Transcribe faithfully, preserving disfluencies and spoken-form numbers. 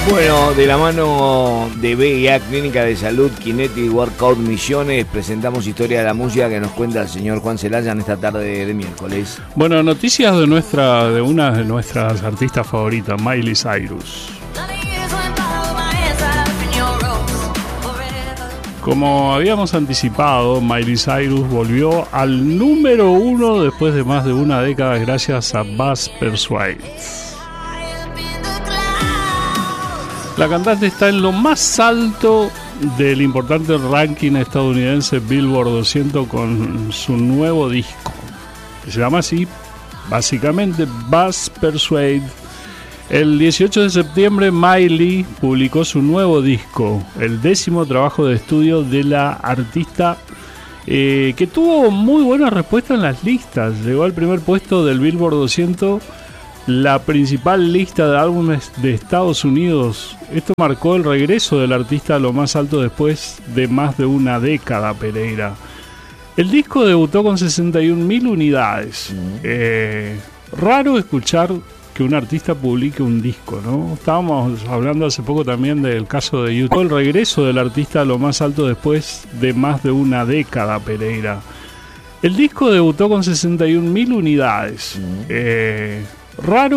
Bueno, de la mano de B I A, Clínica de Salud, Kinetic Workout Misiones, presentamos Historia de la Música que nos cuenta el señor Juan Celaya en esta tarde de, de miércoles. Bueno, noticias de nuestra de una de nuestras artistas favoritas, Miley Cyrus. Como habíamos anticipado, Miley Cyrus volvió al número uno después de más de una década gracias a Buzz Persuade. La cantante está en lo más alto del importante ranking estadounidense Billboard doscientos con su nuevo disco, que se llama así, básicamente Buzz Persuade. El dieciocho de septiembre Miley publicó su nuevo disco, el décimo trabajo de estudio de la artista, eh, que tuvo muy buena respuesta en las listas. Llegó al primer puesto del Billboard doscientos, la principal lista de álbumes de Estados Unidos. Esto marcó el regreso del artista a lo más alto después de más de una década, Pereira. El disco debutó con sesenta y un mil unidades. Eh, raro escuchar que un artista publique un disco, ¿no? Estábamos hablando hace poco también del caso de YouTube. El regreso del artista a lo más alto después de más de una década, Pereira. El disco debutó con sesenta y un mil unidades. Eh, raro